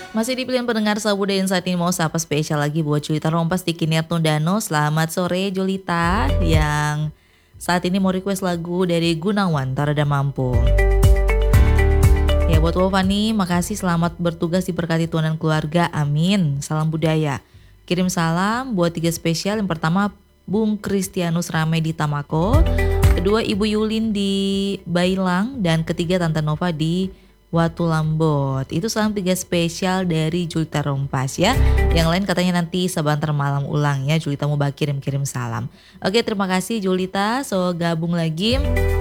Masih di pilihan pendengar Sabuda yang saat ini mau sapa spesial lagi buat Julita Rompas di Kiniat Tundano. Selamat sore Julita yang saat ini mau request lagu dari Gunawan Tarada Mampu. Ya buat lo Fani, makasih selamat bertugas diberkati Tuhan dan keluarga, amin. Salam budaya. Kirim salam buat 3 spesial. Yang pertama Bung Kristianus Rame di Tamako, kedua Ibu Yulin di Bailang, dan ketiga Tante Nova di Watu Lambot. Itu salam 3 spesial dari Julita Rompas ya. Yang lain katanya nanti sebentar malam ulang ya. Julita mau kirim-kirim salam. Oke, terima kasih Julita. So gabung lagi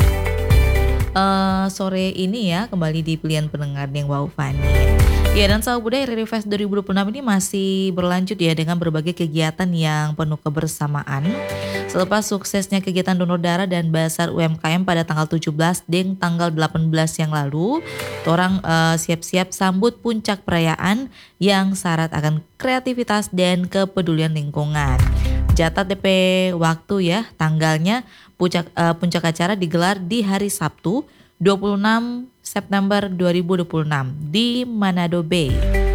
sore ini ya kembali di pilihan pendengar yang Wow Fani. Ya, dan Sahabat Budaya RRI Fest 2026 ini masih berlanjut ya dengan berbagai kegiatan yang penuh kebersamaan. Selepas suksesnya kegiatan donor darah dan basar UMKM pada tanggal 17 dan tanggal 18 yang lalu, orang siap-siap sambut puncak perayaan yang syarat akan kreativitas dan kepedulian lingkungan. Catat DP waktu ya, tanggalnya puncak acara digelar di hari Sabtu 26 September 2026 di Manado Bay.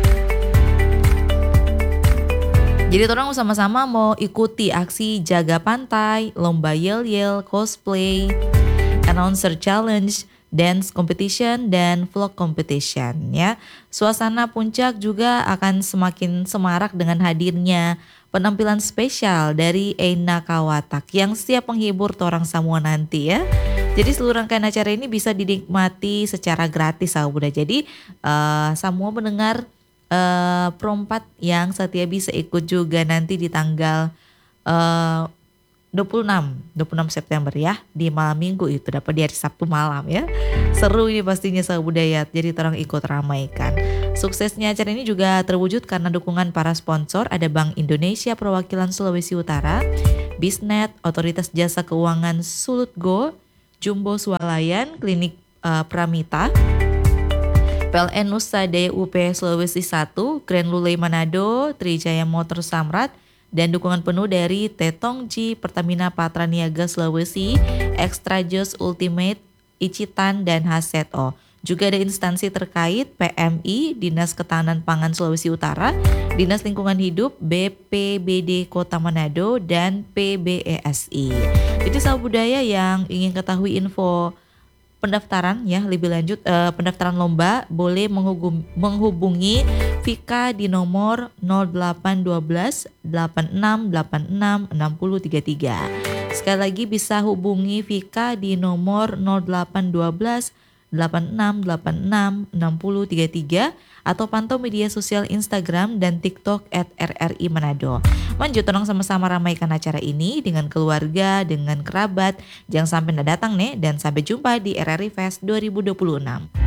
Jadi orang sama-sama mau ikuti aksi jaga pantai, lomba yel-yel, cosplay, announcer challenge, dance competition, dan vlog competition ya. Suasana puncak juga akan semakin semarak dengan hadirnya penampilan spesial dari Eina Kawatak yang siap menghibur orang semua nanti ya. Jadi seluruh rangkaian acara ini bisa dinikmati secara gratis Sahabat Buda. Jadi semua mendengar perompat yang setia bisa ikut juga nanti di tanggal 26 September ya, di malam minggu itu dapat di hari Sabtu malam ya. Seru ini pastinya Sahabat Budaya, jadi orang ikut ramaikan. Suksesnya acara ini juga terwujud karena dukungan para sponsor, ada Bank Indonesia Perwakilan Sulawesi Utara, Bisnet, Otoritas Jasa Keuangan Sulutgo, Jumbo Swalayan, Klinik Pramita, PLN Nusa Daya UP Sulawesi 1, Grand Lulei Manado, Trijaya Motor Samrat, dan dukungan penuh dari Tetongji, Pertamina Patraniaga Sulawesi, Extra Jos Ultimate, Icitan, dan HZO. Juga ada instansi terkait PMI, Dinas Ketahanan Pangan Sulawesi Utara, Dinas Lingkungan Hidup, BPBD Kota Manado, dan PBESI. Jadi Sahabat Budaya yang ingin ketahui info pendaftaran ya lebih lanjut, pendaftaran lomba boleh menghubungi Vika di nomor 0812 8686 6033. Sekali lagi bisa hubungi Vika di nomor 0812 8686 6033 atau pantau media sosial Instagram dan TikTok @RRI Manado. Lanjut orang sama-sama ramaikan acara ini dengan keluarga, dengan kerabat. Jangan sampai nggak datang nih, dan sampai jumpa di RRI Fest 2026.